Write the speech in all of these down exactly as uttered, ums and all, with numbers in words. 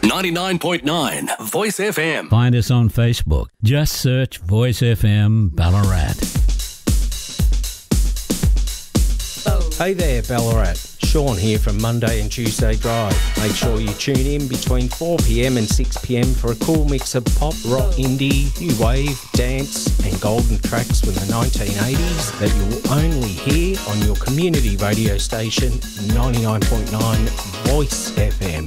ninety-nine point nine Voice F M. Find us on Facebook. Just search Voice F M Ballarat. Hey there, Ballarat. Sean here from Monday and Tuesday Drive. Make sure you tune in between four p m and six p m for a cool mix of pop, rock, indie, new wave, dance and golden tracks from the nineteen eighties that you'll only hear on your community radio station ninety-nine point nine Voice F M.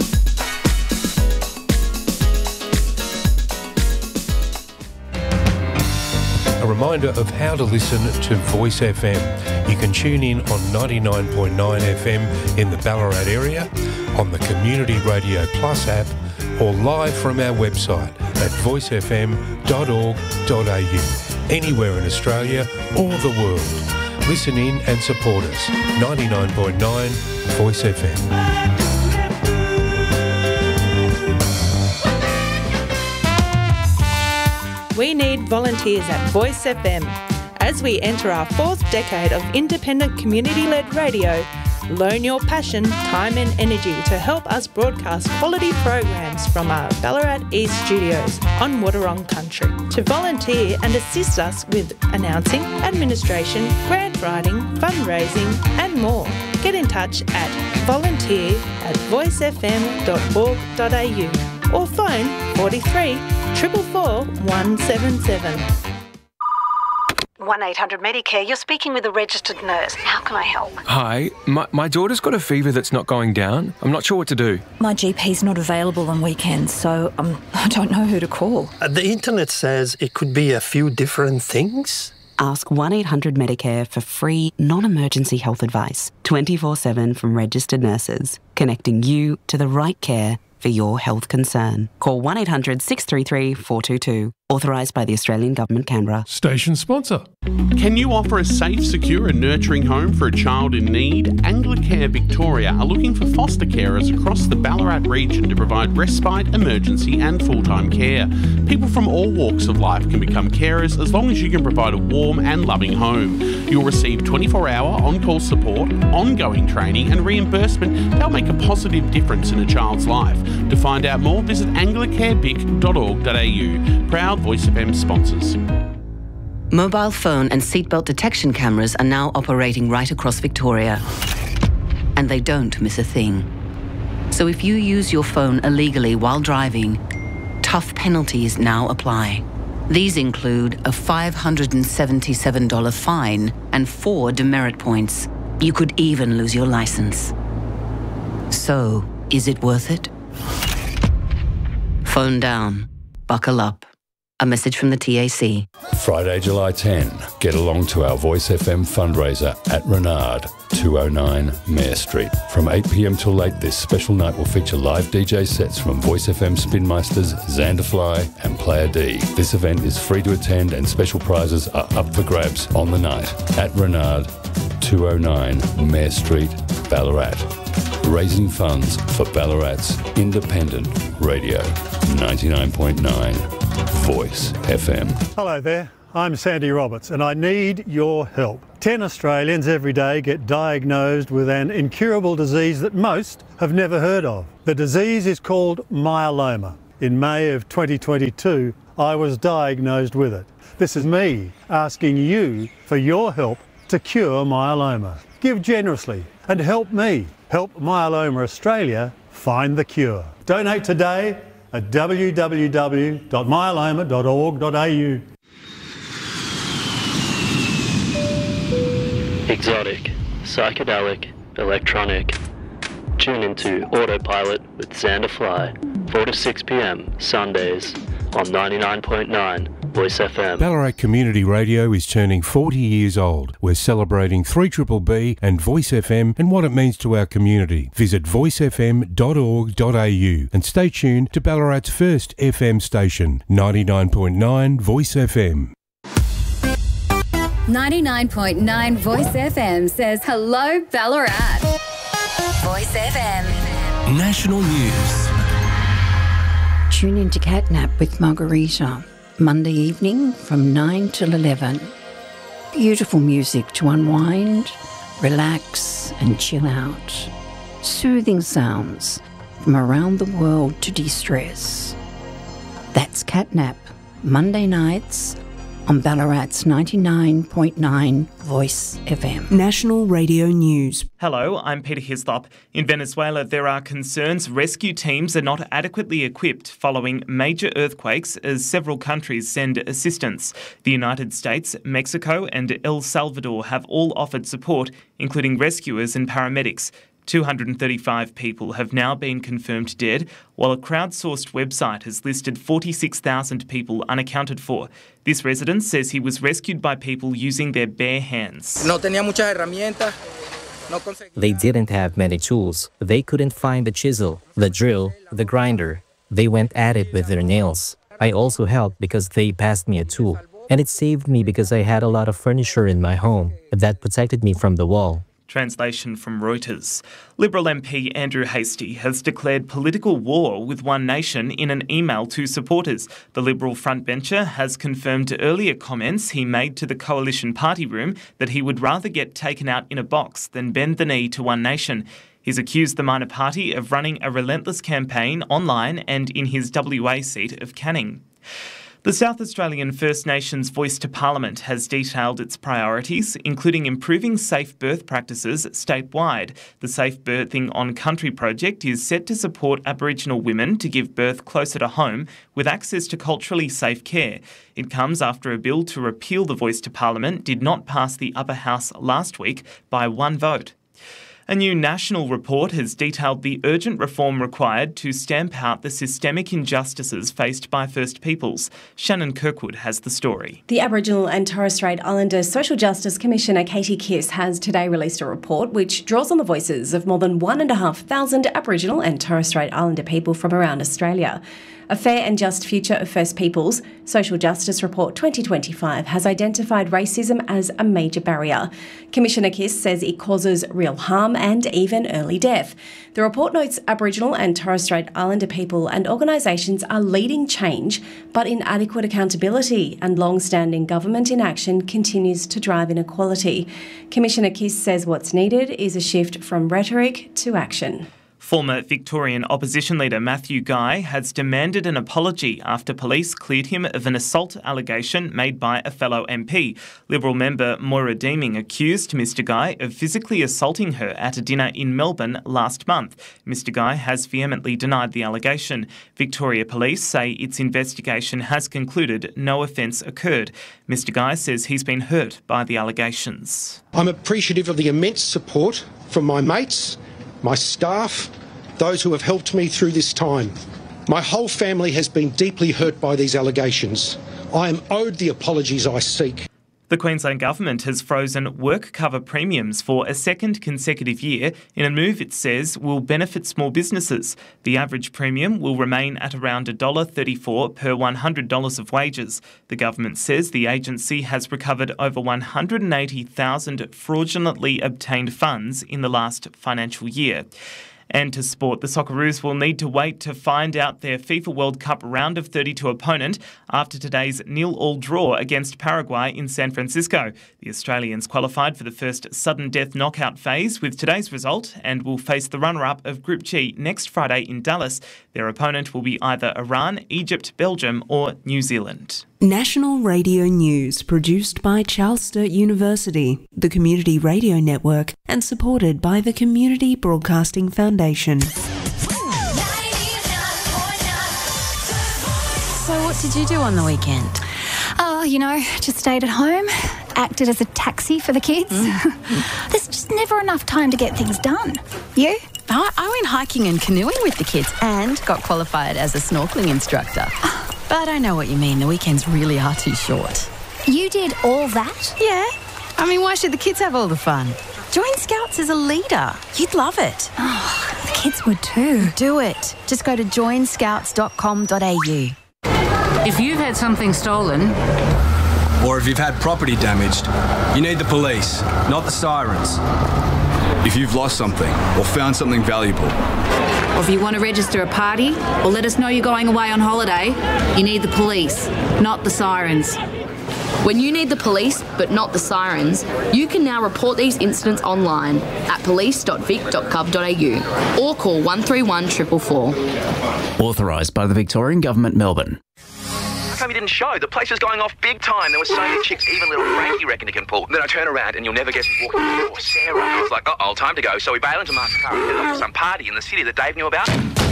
A reminder of how to listen to Voice F M. You can tune in on ninety-nine point nine F M in the Ballarat area, on the Community Radio Plus app, or live from our website at voice f m dot org dot a u, anywhere in Australia or the world. Listen in and support us. ninety-nine point nine Voice F M. We need volunteers at Voice F M. As we enter our fourth decade of independent community-led radio, loan your passion, time and energy to help us broadcast quality programs from our Ballarat East studios on Wadawurrung country. To volunteer and assist us with announcing, administration, grant writing, fundraising and more, get in touch at volunteer at voice f m dot org dot a u or phone forty-three, four four four, one seven seven. one eight hundred Medicare, you're speaking with a registered nurse. How can I help? Hi, my, my daughter's got a fever that's not going down. I'm not sure what to do. My G P's not available on weekends, so um, I don't know who to call. Uh, the internet says it could be a few different things. Ask one eight hundred Medicare for free, non-emergency health advice, twenty-four seven from registered nurses, connecting you to the right care for your health concern. Call one eight hundred six three three four two two. Authorised by the Australian Government, Canberra. Station sponsor. Can you offer a safe, secure and nurturing home for a child in need? Anglicare Victoria are looking for foster carers across the Ballarat region to provide respite, emergency and full-time care. People from all walks of life can become carers as long as you can provide a warm and loving home. You'll receive twenty-four hour on-call support, ongoing training and reimbursement. They'll make a positive difference in a child's life. To find out more, visit anglicare vic dot org dot a u. Proud Voice F M sponsors. Mobile phone and seatbelt detection cameras are now operating right across Victoria. And they don't miss a thing. So if you use your phone illegally while driving, tough penalties now apply. These include a five hundred seventy-seven dollars fine and four demerit points. You could even lose your license. So, is it worth it? Phone down. Buckle up. A message from the T A C. Friday, July tenth, get along to our Voice F M fundraiser at Renard, two oh nine Mayor Street. From eight p m till late, this special night will feature live D J sets from Voice F M Spinmeisters, Xanderfly and Player D. This event is free to attend and special prizes are up for grabs on the night at Renard, two oh nine Mayor Street, Ballarat. Raising funds for Ballarat's independent radio, ninety-nine point nine Voice F M. Hello there, I'm Sandy Roberts and I need your help. Ten Australians every day get diagnosed with an incurable disease that most have never heard of. The disease is called myeloma. In May of twenty twenty-two, I was diagnosed with it. This is me asking you for your help to cure myeloma. Give generously and help me. Help Myeloma Australia find the cure. Donate today at w w w dot myeloma dot org dot a u. Exotic, psychedelic, electronic. Tune into Autopilot with Xanderfly, four to six p m Sundays on ninety-nine point nine Voice F M. Ballarat Community Radio is turning forty years old. We're celebrating three B B B and Voice F M and what it means to our community. Visit voice f m dot org dot a u and stay tuned to Ballarat's first F M station, ninety-nine point nine Voice F M. ninety-nine point nine Voice F M says hello, Ballarat. Voice F M. National News. Tune in to Catnap with Margarita. Monday evening from nine till eleven. Beautiful music to unwind, relax and chill out. Soothing sounds from around the world to de-stress. That's Catnap, Monday nights on Ballarat's ninety-nine point nine Voice F M. National Radio News. Hello, I'm Peter Hislop. In Venezuela, there are concerns rescue teams are not adequately equipped following major earthquakes as several countries send assistance. The United States, Mexico and El Salvador have all offered support, including rescuers and paramedics. two hundred thirty-five people have now been confirmed dead, while a crowdsourced website has listed forty-six thousand people unaccounted for. This resident says he was rescued by people using their bare hands. No tenía muchas herramientas. They didn't have many tools. They couldn't find the chisel, the drill, the grinder. They went at it with their nails. I also helped because they passed me a tool. And it saved me because I had a lot of furniture in my home that protected me from the wall. Translation from Reuters. Liberal M P Andrew Hastie has declared political war with One Nation in an email to supporters. The Liberal frontbencher has confirmed earlier comments he made to the Coalition Party Room that he would rather get taken out in a box than bend the knee to One Nation. He's accused the minor party of running a relentless campaign online and in his W A seat of Canning. The South Australian First Nations Voice to Parliament has detailed its priorities, including improving safe birth practices statewide. The Safe Birthing on Country project is set to support Aboriginal women to give birth closer to home with access to culturally safe care. It comes after a bill to repeal the Voice to Parliament did not pass the upper house last week by one vote. A new national report has detailed the urgent reform required to stamp out the systemic injustices faced by First Peoples. Shannon Kirkwood has the story. The Aboriginal and Torres Strait Islander Social Justice Commissioner Katie Kiss has today released a report which draws on the voices of more than one and a half thousand Aboriginal and Torres Strait Islander people from around Australia. A Fair and Just Future of First Peoples Social Justice Report twenty twenty-five has identified racism as a major barrier. Commissioner Kiss says it causes real harm and even early death. The report notes Aboriginal and Torres Strait Islander people and organisations are leading change, but inadequate accountability and long-standing government inaction continues to drive inequality. Commissioner Kiss says what's needed is a shift from rhetoric to action. Former Victorian opposition leader Matthew Guy has demanded an apology after police cleared him of an assault allegation made by a fellow M P. Liberal member Moira Deeming accused Mr Guy of physically assaulting her at a dinner in Melbourne last month. Mr Guy has vehemently denied the allegation. Victoria Police say its investigation has concluded no offence occurred. Mr Guy says he's been hurt by the allegations. I'm appreciative of the immense support from my mates, my staff, those who have helped me through this time. My whole family has been deeply hurt by these allegations. I am owed the apologies I seek. The Queensland Government has frozen work cover premiums for a second consecutive year in a move it says will benefit small businesses. The average premium will remain at around one dollar thirty-four per one hundred dollars of wages. The government says the agency has recovered over one hundred eighty thousand fraudulently obtained funds in the last financial year. And to sport, the Socceroos will need to wait to find out their FIFA World Cup round of thirty-two opponent after today's nil-all draw against Paraguay in San Francisco. The Australians qualified for the first sudden death knockout phase with today's result and will face the runner-up of Group G next Friday in Dallas. Their opponent will be either Iran, Egypt, Belgium or New Zealand. National Radio News, produced by Charles Sturt University, the Community Radio Network, and supported by the Community Broadcasting Foundation. So what did you do on the weekend? Oh, you know, just stayed at home, acted as a taxi for the kids. Mm. There's just never enough time to get things done. You? I, I went hiking and canoeing with the kids and got qualified as a snorkelling instructor. But I know what you mean. The weekends really are too short. You did all that? Yeah. I mean, why should the kids have all the fun? Join Scouts as a leader. You'd love it. Oh, the kids would too. Do it. Just go to join scouts dot com dot a u. If you've had something stolen, or if you've had property damaged, you need the police, not the sirens. If you've lost something or found something valuable, or if you want to register a party or let us know you're going away on holiday, you need the police, not the sirens. When you need the police but not the sirens, you can now report these incidents online at police dot vic dot gov dot a u or call one three one four four four. Authorised by the Victorian Government, Melbourne. How come you didn't show? The place was going off big time. There were so many chicks, even little Frankie reckoned he can pull. Then I turn around and you'll never guess who's walking through the door. Sarah. I was like, uh-oh, time to go. So we bail into Mark's car and head off to some party in the city that Dave knew about.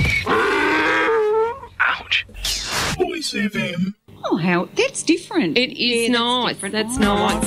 Ouch. Voice F M. Oh, how that's different. It is yeah, nice. That's, that's oh, nice.